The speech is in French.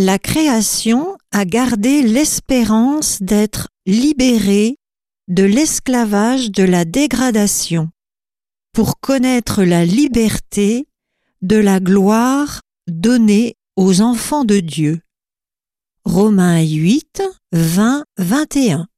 la création a gardé l'espérance d'être libérée de l'esclavage de la dégradation, pour connaître la liberté de la gloire donnée aux enfants de Dieu. Romains 8, 20, 21.